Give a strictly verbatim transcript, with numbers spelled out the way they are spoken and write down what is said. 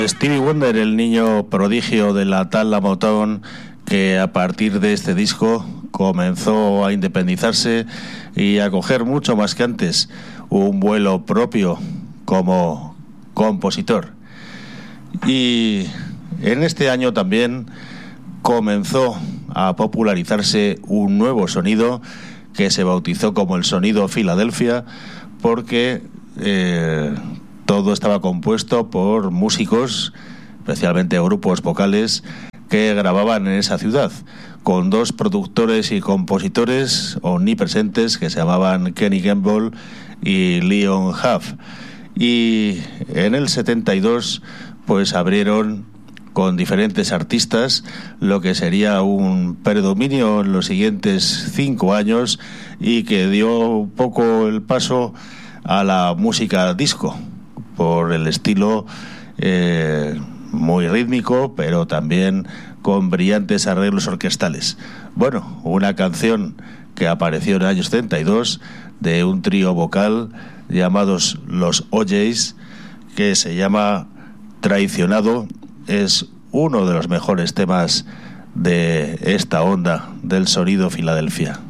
Stevie Wonder, el niño prodigio de la tal Motown, que a partir de este disco comenzó a independizarse y a coger mucho más que antes un vuelo propio como compositor. Y en este año también comenzó a popularizarse un nuevo sonido que se bautizó como el sonido Filadelfia, porque eh, todo estaba compuesto por músicos, especialmente grupos vocales, que grababan en esa ciudad, con dos productores y compositores omnipresentes que se llamaban Kenny Gamble y Leon Huff. Y en el setenta y dos pues abrieron con diferentes artistas lo que sería un predominio en los siguientes cinco años y que dio un poco el paso a la música disco por el estilo eh, muy rítmico, pero también con brillantes arreglos orquestales. Bueno, una canción que apareció en el año setenta y dos de un trío vocal llamados los O Js, que se llama Traicionado, es uno de los mejores temas de esta onda del sonido Filadelfia.